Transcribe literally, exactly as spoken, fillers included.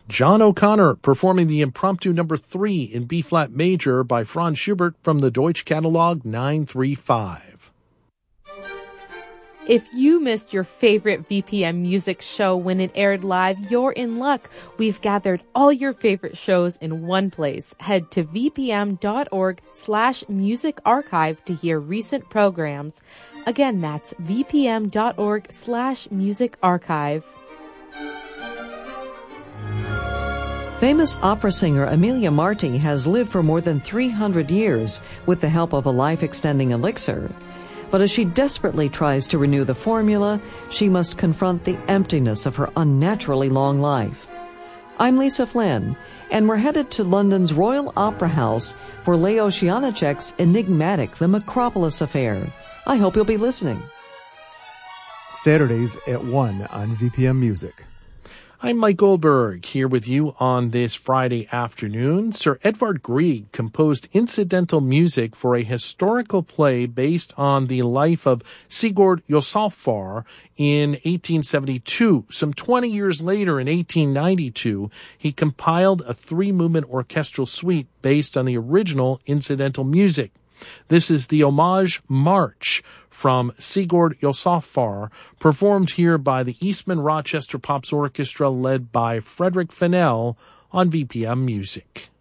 John O'Connor performing the impromptu number three in B-flat major by Franz Schubert from the Deutsch Catalog nine three five. If you missed your favorite V P M music show when it aired live, you're in luck. We've gathered all your favorite shows in one place. Head to vpm.org slash music archive to hear recent programs. Again, that's vpm.org slash music archive. Famous opera singer Emilia Marti has lived for more than three hundred years with the help of a life-extending elixir. But as she desperately tries to renew the formula, she must confront the emptiness of her unnaturally long life. I'm Lisa Flynn, and we're headed to London's Royal Opera House for Leos Janáček's enigmatic The Macropolis Affair. I hope you'll be listening. Saturdays at one on V P M Music. I'm Mike Goldberg, here with you on this Friday afternoon. Sir Edvard Grieg composed incidental music for a historical play based on the life of Sigurd Josafar in eighteen seventy-two. Some twenty years later, in eighteen ninety-two, he compiled a three-movement orchestral suite based on the original incidental music. This is the Homage March from Sigurd Josafar, performed here by the Eastman Rochester Pops Orchestra led by Frederick Fennell on V P M Music.